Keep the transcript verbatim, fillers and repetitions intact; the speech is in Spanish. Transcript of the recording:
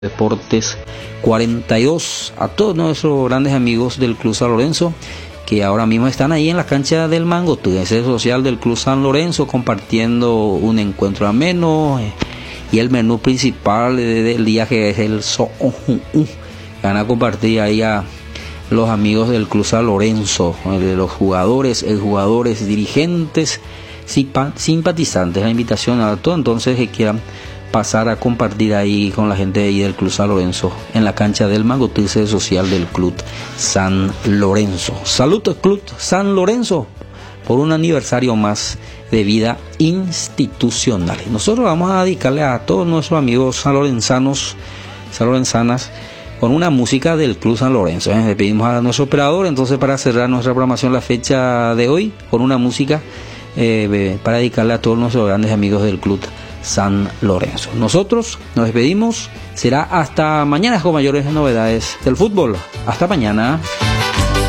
Deportes cuarenta y dos, a todos nuestros grandes amigos del Club San Lorenzo que ahora mismo están ahí en la cancha del Mango, la sede social del Club San Lorenzo, compartiendo un encuentro ameno eh, y el menú principal de, del día, que es el so uh, uh, van a compartir ahí a los amigos del Club San Lorenzo, de los jugadores, exjugadores, dirigentes, simpatizantes. La invitación a todos entonces que quieran pasar a compartir ahí con la gente de ahí del Club San Lorenzo en la cancha del Mango, sede social del Club San Lorenzo. Salud Club San Lorenzo por un aniversario más de vida institucional. Nosotros vamos a dedicarle a todos nuestros amigos sanlorenzanos, sanlorenzanas, con una música del Club San Lorenzo. ¿eh? Le pedimos a nuestro operador entonces para cerrar nuestra programación la fecha de hoy con una música eh, para dedicarle a todos nuestros grandes amigos del Club San Lorenzo. Nosotros nos despedimos, será hasta mañana con mayores novedades del fútbol. Hasta mañana.